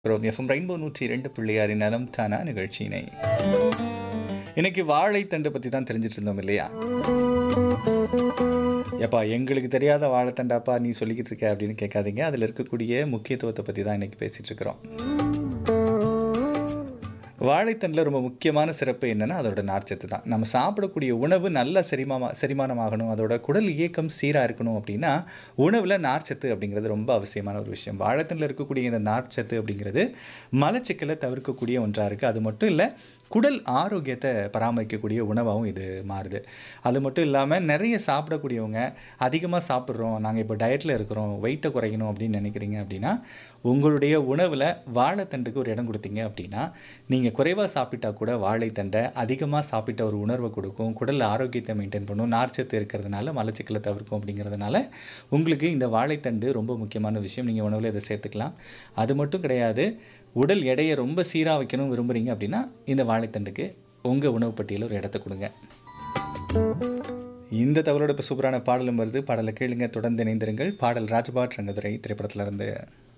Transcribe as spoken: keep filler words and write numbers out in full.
Rome FM rainbow நூற்றி இரண்டு புள்ளியாரின் நலம் தானா நிகழ்ச்சியினை இன்னைக்கு வாழைத்தண்டு பற்றி தான் தெரிஞ்சிட்டு இருந்தோம் இல்லையா? எப்பா எங்களுக்கு தெரியாத வாழைத்தண்டாப்பா நீ சொல்லிக்கிட்டு இருக்க அப்படின்னு கேட்காதீங்க. அதில் இருக்கக்கூடிய முக்கியத்துவத்தை பற்றி தான் இன்னைக்கு பேசிட்டு இருக்கிறோம். வாழைத்தண்டில் ரொம்ப முக்கியமான சிறப்பு என்னன்னா அதோட நார்ச்சத்து தான். நம்ம சாப்பிடக்கூடிய உணவு நல்ல செரிமாமா செரிமானமாகணும், அதோட குடல் இயக்கம் சீராக இருக்கணும் அப்படின்னா உணவில் நார்ச்சத்து அப்படிங்கிறது ரொம்ப அவசியமான ஒரு விஷயம். வாழைத்தண்டில் இருக்கக்கூடிய இந்த நார்ச்சத்து அப்படிங்கிறது மலச்சிக்கலை தவிர்க்கக்கூடிய ஒன்றாக இருக்குது. அது மட்டும் இல்லை, குடல் ஆரோக்கியத்தை பராமரிக்கக்கூடிய உணவாகவும் இது மாறுது. அது மட்டும் இல்லாமல் நிறைய சாப்பிடக்கூடியவங்க அதிகமாக சாப்பிட்றோம், நாங்கள் இப்போ டயட்டில் இருக்கிறோம், வெயிட்டை குறைக்கணும் அப்படின்னு நினைக்கிறீங்க அப்படின்னா உங்களுடைய உணவில் வாழைத்தண்டுக்கு ஒரு இடம் கொடுத்தீங்க அப்படின்னா நீங்கள் குறைவாக சாப்பிட்டா கூட வாழைத்தண்டை அதிகமாக சாப்பிட்ட ஒரு உணர்வை கொடுக்கும், குடல் ஆரோக்கியத்தை மெயின்டைன் பண்ணும், நார்ச்சத்து இருக்கிறதுனால மலச்சிக்கலை தவிர்க்கும். அப்படிங்கிறதுனால உங்களுக்கு இந்த வாழைத்தண்டு ரொம்ப முக்கியமான விஷயம். நீங்கள் உணவில் இதை சேர்த்துக்கலாம். அது மட்டும் கிடையாது, உடல் எடையை ரொம்ப சீராக வைக்கணும் விரும்புகிறீங்க அப்படின்னா இந்த வாழைத்தண்டுக்கு உங்கள் உணவு பட்டியலில் ஒரு இடத்த கொடுங்க. இந்த தகவலோட இப்போ சூப்பரான பாடலும் வருது. பாடலை கேளுங்க, தொடர்ந்து இணைந்திருங்கள். பாடல் ராஜபாட் ரங்கதுரை திரைப்படத்தில் இருந்து.